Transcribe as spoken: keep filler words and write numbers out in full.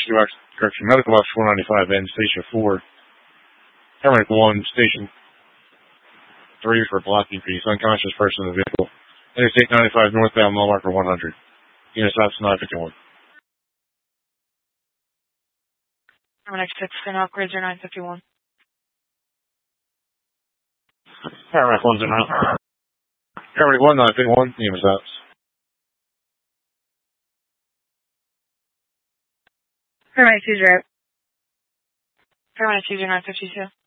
Rescue Box, correction, Medical Box four ninety-five N, Station four. Paramedic one, Station three for blocking piece, unconscious person in the vehicle. Interstate ninety-five northbound, mile marker one hundred. Unit stops nine fifty-one. Paramedic six, Enoch Razor nine fifty-one. Paramedic one's in route. Paramedic one, nine fifty-one, unit stops. Paramedic two's route. Paramedic two's nine fifty-two.